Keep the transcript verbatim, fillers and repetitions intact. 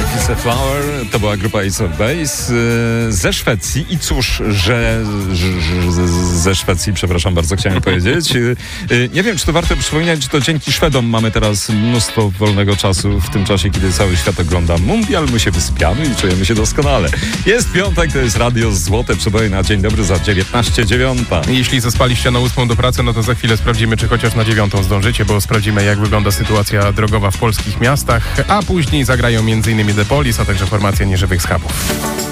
Life is a Flower, to była grupa Ace of Base yy, ze Szwecji i cóż, że, że, że ze Szwecji, przepraszam bardzo, chciałem powiedzieć. Yy, yy, nie wiem, czy to warto przypominać, że to dzięki Szwedom mamy teraz mnóstwo wolnego czasu w tym czasie, kiedy cały świat ogląda mundial, my się wysypiamy i czujemy się doskonale. Jest piątek, to jest Radio Złote Przeboje na dzień dobry za dziewiętnaście dziewiąta. Jeśli zaspaliście na ósmą do pracy, no to za chwilę sprawdzimy, czy chociaż na dziewiątą zdążycie, bo sprawdzimy, jak wygląda sytuacja drogowa w polskich miastach, a później zagrają m.in. The Police, a także formacja Nieżywych Schabów.